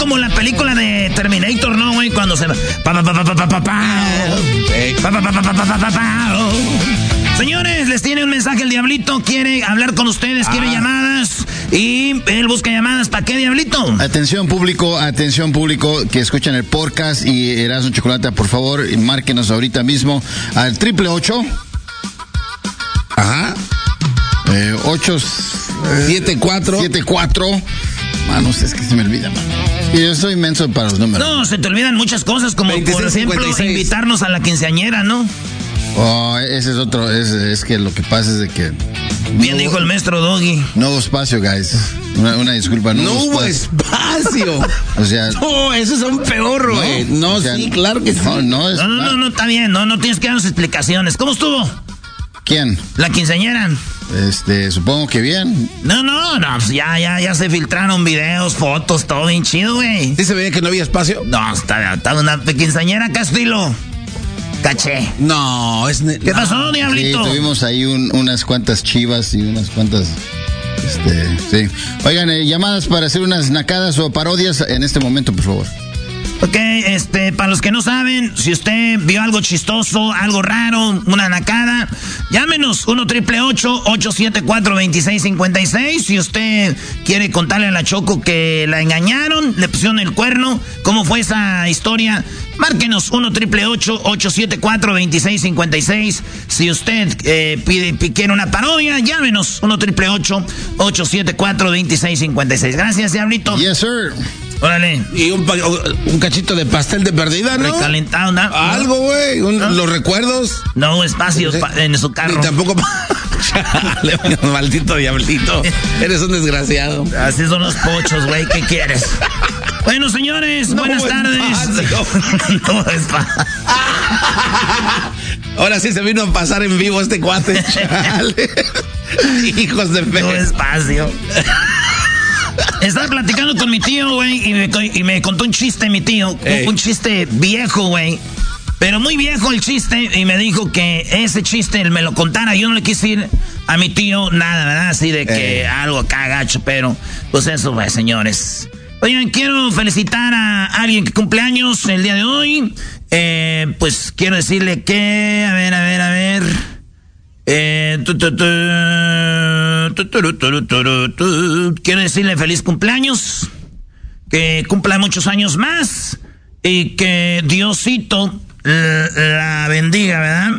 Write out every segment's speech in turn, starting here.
como la película de Terminator, ¿no, güey? Cuando se va. Señores, les tiene un mensaje el Diablito. Quiere hablar con ustedes, quiere llamadas. Y él busca llamadas. ¿Para qué, Diablito? Atención público que escuchan el podcast y Erasmo Chocolate, por favor, márquenos ahorita mismo al 888. Ajá. 874. Mano, es que se me olvida, mano. Y yo soy inmenso para los números. No, se te olvidan muchas cosas, como 26, por ejemplo 56. Invitarnos a la quinceañera, ¿no? Oh, ese es otro, es que lo que pasa es de que... Bien dijo el maestro Doggy. No hubo espacio, guys. Una disculpa, no hubo espacio. O sea... No, eso es un peor, güey. No, o sea, sí, claro que sí. No, está bien. No tienes que darnos explicaciones. ¿Cómo estuvo? ¿Quién? La quinceañera. Supongo que bien. No, pues ya se filtraron videos, fotos, todo bien chido, güey. ¿Sí se veía que no había espacio? No, estaba una quinceañera acá, estilo. Caché. No, ¿Qué pasó, Diablito? Sí, tuvimos ahí unas cuantas chivas y unas cuantas... sí. Oigan, llamadas para hacer unas nacadas o parodias en este momento, por favor. Ok, para los que no saben, si usted vio algo chistoso, algo raro, una nacada, llámenos 1-888-874-2656. Si usted quiere contarle a la Choco que la engañaron, le pusieron el cuerno, ¿cómo fue esa historia? Márquenos 1-888-874-2656. Si usted quiere una parodia, llámenos 1-888-874-2656. Gracias, Diablito. Yes, sir. Órale. Y un cachito de pastel de perdida, ¿no? Recalentado, ¿no? Algo, güey. ¿No? Los recuerdos. No, espacio en su carro. Ni tampoco... Chale, maldito Diablito. Eres un desgraciado. Así son los pochos, güey. ¿Qué quieres? Bueno, señores, buenas tardes. No es fácil. Ahora sí se vino a pasar en vivo este cuate. Chale. Hijos de fe. No espacio. Estaba platicando con mi tío, güey, y me contó un chiste, mi tío. Un chiste viejo, güey. Pero muy viejo el chiste, y me dijo que ese chiste él me lo contara. Yo no le quise decir a mi tío nada, ¿verdad? Así de que algo acá gacho, pero pues eso, güey, señores. Oigan, quiero felicitar a alguien que cumple años el día de hoy. Pues quiero decirle que, a ver. Quiero decirle feliz cumpleaños, que cumpla muchos años más y que Diosito la bendiga, ¿verdad?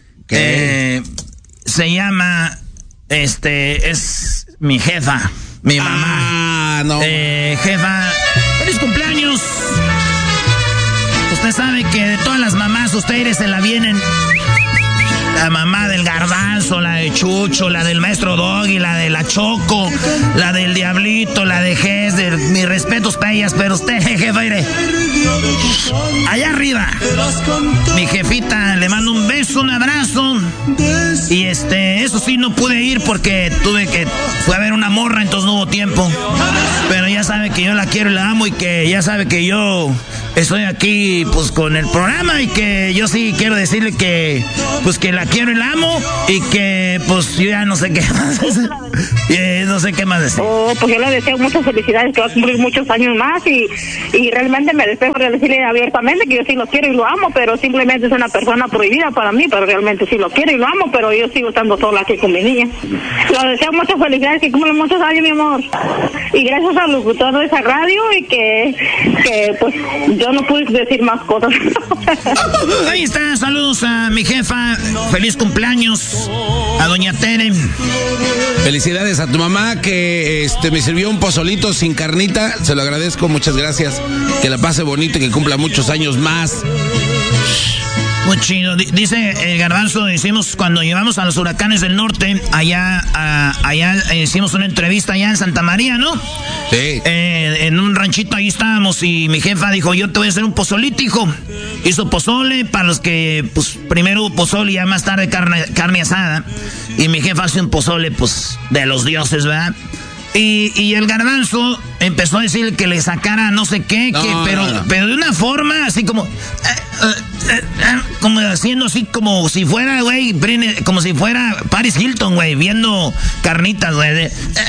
Se llama, es mi jefa, mi mamá. No. Jefa, feliz cumpleaños. Usted sabe que de todas las mamás ustedes se la vienen. La mamá del Garbanzo, la de Chucho, la del maestro Doggy, la de la Choco, la del Diablito, la de Gess, mis respetos para ellas, pero usted, jefa, mire, allá arriba, mi jefita, le mando un beso, un abrazo, y eso sí, no pude ir porque fue a ver una morra, entonces no hubo tiempo, pero ya sabe que yo la quiero y la amo, y que ya sabe que yo estoy aquí, pues, con el programa, y que yo sí quiero decirle que, pues, que la quiero y la amo, y que, pues, yo ya no sé qué más decir. No sé qué más decir. Pues yo le deseo muchas felicidades, que va a cumplir muchos años más, y realmente me deseo de decirle abiertamente que yo sí lo quiero y lo amo, pero simplemente es una persona prohibida para mí, pero realmente sí lo quiero y lo amo, pero yo sigo estando sola aquí con mi niña. Le deseo muchas felicidades, que cumpla muchos años, mi amor. Y gracias al locutor de esa radio, y que pues, yo no pude decir más cosas. Ahí está, saludos a mi jefa, feliz cumpleaños a doña Tere. Felicidades a tu mamá que me sirvió un pozolito sin carnita, se lo agradezco, muchas gracias, que la pase bonito y que cumpla muchos años más. Muy chido. Dice el Garbanzo, hicimos cuando llevamos a los huracanes del norte, allá hicimos una entrevista allá en Santa María, ¿no? Sí. En un ranchito ahí estábamos, y mi jefa dijo, yo te voy a hacer un pozolito, hijo. Hizo pozole, para los que, pues, primero hubo pozole y ya más tarde carne asada. Y mi jefa hace un pozole, pues, de los dioses, ¿verdad? Y el Garbanzo empezó a decir que le sacara no sé qué, pero de una forma así como... como haciendo así como si fuera, güey, como si fuera Paris Hilton, güey, viendo carnitas, güey.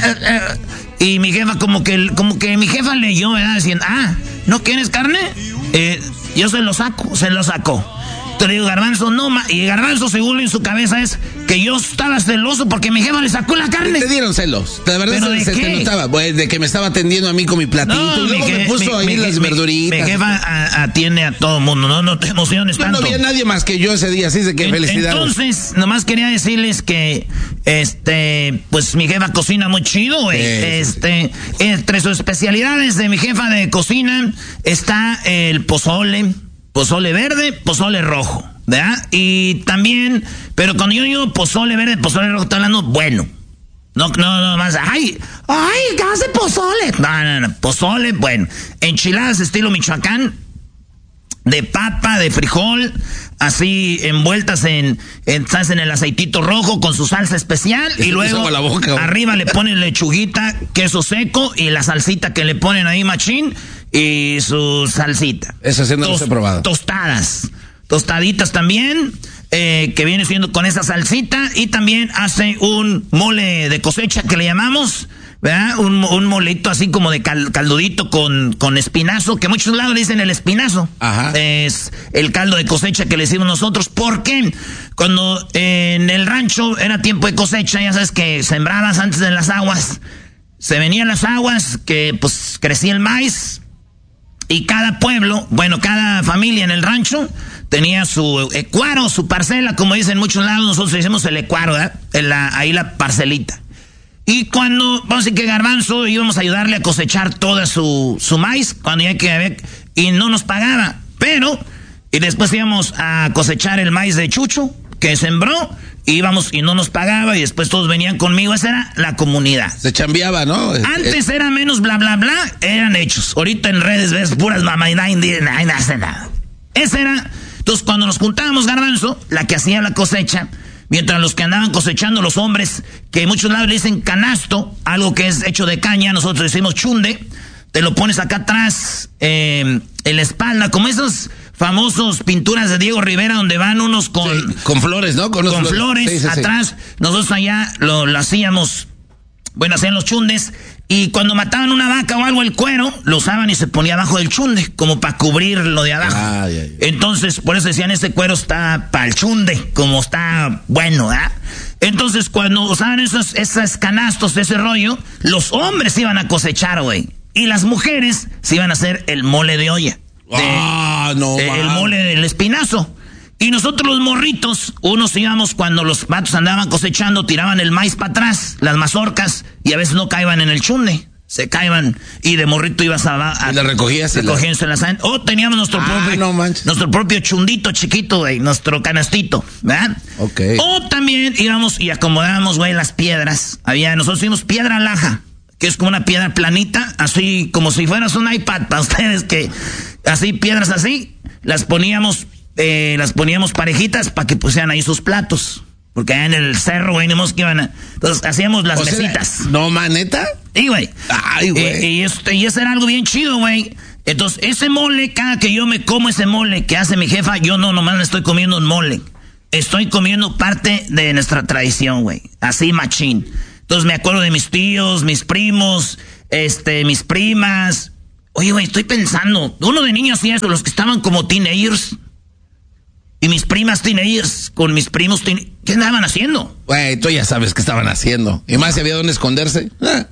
Y mi jefa como que mi jefa leyó, ¿verdad? Diciendo, ¿no quieres carne? Yo se lo sacó. Te le digo, Garbanzo, no, y Garbanzo según en su cabeza es que yo estaba celoso porque mi jefa le sacó la carne. Te dieron celos. La verdad se te notaba, pues, de que me estaba atendiendo a mí con mi platito. No, y luego me puso ahí las verduritas. Mi jefa atiende a todo el mundo, no te emociones tanto. No había nadie más que yo ese día, así de que felicidades. Entonces, nomás quería decirles que, pues mi jefa cocina muy chido, güey. Entre sus especialidades de mi jefa de cocina está el pozole verde, pozole rojo, ¿verdad? Y también, pero cuando yo digo pozole verde, pozole rojo, estoy hablando bueno. No más, ay, ¿qué hace pozole? No, pozole, bueno. Enchiladas estilo Michoacán, de papa, de frijol, así envueltas en el aceitito rojo con su salsa especial. Y luego arriba le ponen lechuguita, queso seco y la salsita que le ponen ahí machín. Y su salsita. Eso sí no lo he probado. Tostaditas también, que viene siendo con esa salsita. Y también hace un mole de cosecha que le llamamos, ¿verdad? Un molito así como de caldudito con espinazo, que muchos lados le dicen el espinazo. Ajá. Es el caldo de cosecha que le decimos nosotros. Porque cuando en el rancho era tiempo de cosecha, ya sabes que sembrabas antes de las aguas. Se venían las aguas, que pues crecía el maíz. Y cada pueblo, cada familia en el rancho tenía su ecuaro, su parcela, como dicen en muchos lados, nosotros decimos el ecuaro, ¿verdad? Ahí la parcelita. Y cuando, vamos a decir que Garbanzo íbamos a ayudarle a cosechar toda su maíz, cuando ya y no nos pagaba, y después íbamos a cosechar el maíz de Chucho, que sembró, íbamos y no nos pagaba, y después todos venían conmigo. Esa era la comunidad. Se chambeaba, ¿no? Antes era menos bla, bla, bla, eran hechos. Ahorita en redes ves puras mamá y nadie hace nada. Esa era. Entonces, cuando nos juntábamos, Garbanzo, la que hacía la cosecha, mientras los que andaban cosechando, los hombres, que en muchos lados le dicen canasto, algo que es hecho de caña, nosotros decimos chunde, te lo pones acá atrás, en la espalda, como esos famosos pinturas de Diego Rivera donde van unos con flores, ¿no? Con flores sí, atrás. Sí. Nosotros allá lo hacíamos, hacían los chundes, y cuando mataban una vaca o algo, el cuero lo usaban y se ponía abajo del chunde, como para cubrir lo de abajo. Entonces, por eso decían, ese cuero está para el chunde, como está bueno, ¿ah? Entonces, cuando usaban esos canastos, ese rollo, los hombres iban a cosechar, güey, y las mujeres se iban a hacer el mole de olla. El mole del espinazo. Y nosotros los morritos, unos íbamos cuando los vatos andaban cosechando, tiraban el maíz para atrás, las mazorcas, y a veces no caían en el chunde, se caían, y de morrito ibas a ¿la recogías? Recogiéndose las teníamos nuestro propio chundito chiquito, güey, nuestro canastito, ¿verdad? Okay. O también íbamos y acomodábamos, güey, las piedras. Nosotros hicimos piedra laja, que es como una piedra planita, así como si fueras un iPad para ustedes, que así, piedras así, las poníamos parejitas para que pusieran ahí sus platos. Porque allá en el cerro, güey, que iban a... Entonces hacíamos las mesitas. ¿No, maneta? Sí, güey. Ay, güey. Y eso era algo bien chido, güey. Entonces, ese mole, cada que yo me como ese mole que hace mi jefa, yo no nomás me estoy comiendo un mole. Estoy comiendo parte de nuestra tradición, güey. Así, machín. Entonces, me acuerdo de mis tíos, mis primos, mis primas. Oye, güey, estoy pensando. Uno de niños hacía eso, los que estaban como teenagers. Y mis primas teenagers con mis primos ¿qué andaban haciendo? Güey, tú ya sabes qué estaban haciendo. Y más si había dónde esconderse.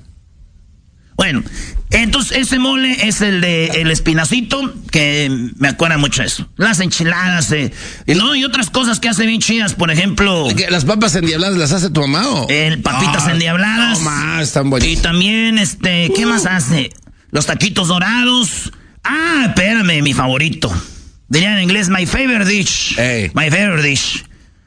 Bueno, entonces ese mole es el espinacito, que me acuerda mucho eso. Las enchiladas, y otras cosas que hace bien chidas, por ejemplo... ¿Las papas endiabladas las hace tu mamá o...? Papitas endiabladas. No más, están buenísimas. Y también, ¿qué más hace? Los taquitos dorados. Espérame, mi favorito. Diría en inglés, my favorite dish. Hey. My favorite dish.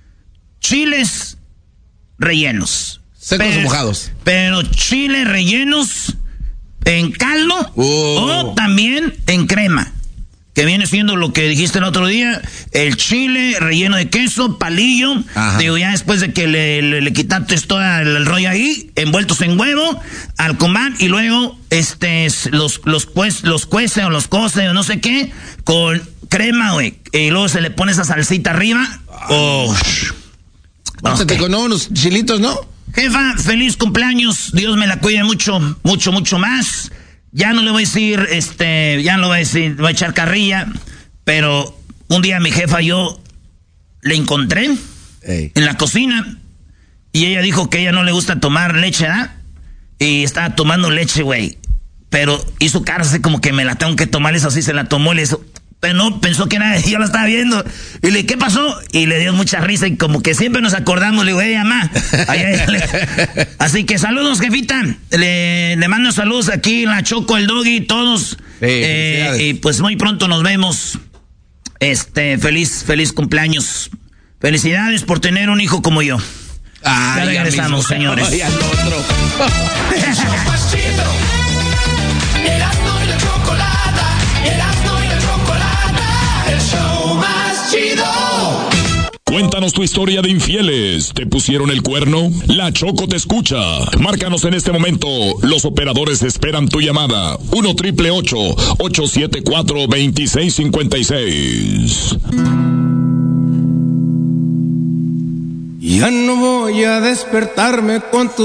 Chiles rellenos. ¿Secos o mojados? Pero chiles rellenos en caldo o también en crema. que viene siendo lo que dijiste el otro día, el chile relleno de queso, palillo. Ajá. Digo, ya después de que le quitaste todo el rollo ahí, envueltos en huevo, al comal, y luego los cuece o los cose o no sé qué, con crema, güey, y luego se le pone esa salsita arriba. Pásate con unos chilitos, ¿no? Jefa, feliz cumpleaños, Dios me la cuide mucho, mucho, mucho más. Ya no le voy a decir, ya no le voy a decir, voy a echar carrilla, pero un día mi jefa yo le encontré en la cocina y ella dijo que a ella no le gusta tomar leche, ¿verdad? Y estaba tomando leche, güey, pero hizo cara así como que me la tengo que tomar, eso así se la tomó y le hizo, pero no, pensó que nada, yo la estaba viendo, y le dije, ¿qué pasó? Y le dio mucha risa y como que siempre nos acordamos, le digo, mamá. Así que saludos, jefita, le mando saludos aquí, la Choco, el Doggy, todos, y pues muy pronto nos vemos, feliz cumpleaños, felicidades por tener un hijo como yo. Ya regresamos, señores. Cuéntanos tu historia de infieles. ¿Te pusieron el cuerno? La Choco te escucha. Márcanos en este momento. Los operadores esperan tu llamada. 1-888-874-2656. Ya no voy a despertarme con tu